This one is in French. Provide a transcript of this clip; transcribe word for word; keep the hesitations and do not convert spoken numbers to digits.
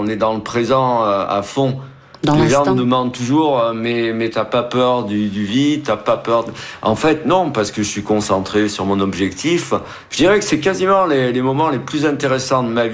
on est dans le présent euh, à fond. Dans Les l'instant. gens me demandent toujours, euh, mais, mais t'as pas peur du, du vide, t'as pas peur... De... En fait, non, parce que je suis concentré sur mon objectif. Je dirais que c'est quasiment les, les moments les plus intéressants de ma vie.